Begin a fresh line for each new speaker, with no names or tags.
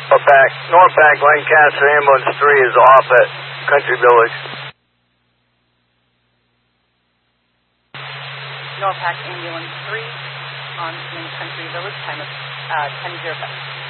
Northbank, Lancaster, ambulance 3 is off at Country Village.
Northbank, ambulance 3 in Country Village, time of 10:05.